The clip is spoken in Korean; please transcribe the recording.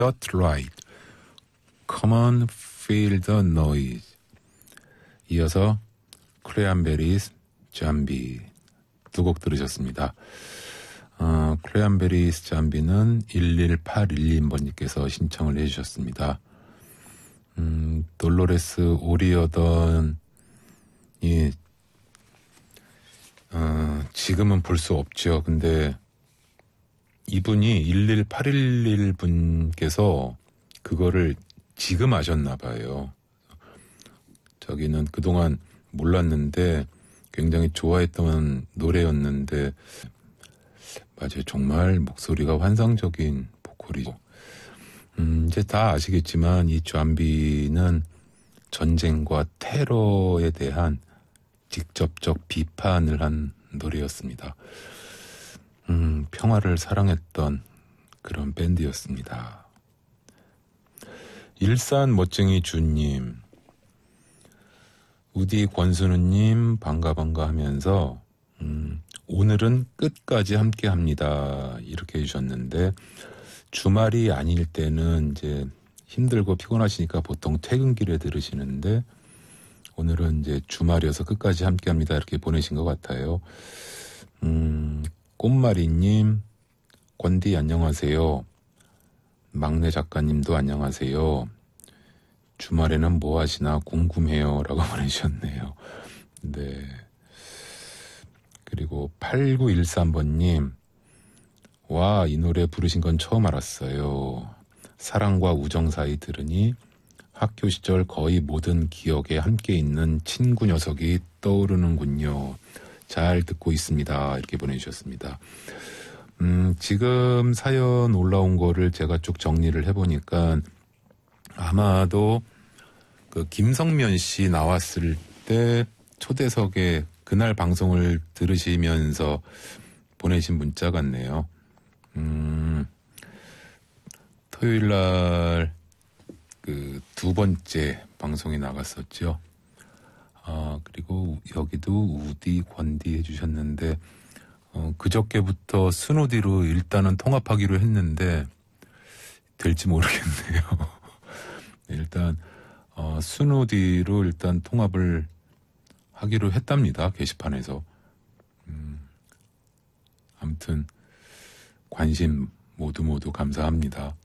Just Right, Come on, Feel the Noise. 이어서 크레안베리스, 잠비 두 곡 들으셨습니다. 크레안베리스 잠비는 11812번님께서 신청을 해주셨습니다. 돌로레스 오리어던이 지금은 볼 수 없죠. 근데 이분이 11811분께서 그거를 지금 아셨나 봐요. 저기는 그동안 몰랐는데 굉장히 좋아했던 노래였는데 맞아요. 정말 목소리가 환상적인 보컬이죠. 이제 다 아시겠지만 이 잠비는 전쟁과 테러에 대한 직접적 비판을 한 노래였습니다. 평화를 사랑했던 그런 밴드였습니다. 일산 멋쟁이 주님, 우디 권순우님 반가 하면서 오늘은 끝까지 함께 합니다. 이렇게 해주셨는데 주말이 아닐 때는 이제 힘들고 피곤하시니까 보통 퇴근길에 들으시는데 오늘은 이제 주말이어서 끝까지 함께 합니다. 이렇게 보내신 것 같아요. 꽃마리님, 권디 안녕하세요. 막내 작가님도 안녕하세요. 주말에는 뭐 하시나 궁금해요. 라고 보내주셨네요. 네. 그리고 8913번님, 와, 이 노래 부르신 건 처음 알았어요. 사랑과 우정 사이 들으니 학교 시절 거의 모든 기억에 함께 있는 친구 녀석이 떠오르는군요. 잘 듣고 있습니다. 이렇게 보내주셨습니다. 지금 사연 올라온 거를 제가 쭉 정리를 해보니까 아마도 그 김성면 씨 나왔을 때 초대석에 그날 방송을 들으시면서 보내신 문자 같네요. 토요일 날 그 두 번째 방송에 나갔었죠. 그리고 여기도 우디, 권디 해주셨는데, 그저께부터 스누디로 일단은 통합하기로 했는데, 될지 모르겠네요. 일단, 스누디로 일단 통합을 하기로 했답니다. 게시판에서. 아무튼, 관심 모두 감사합니다.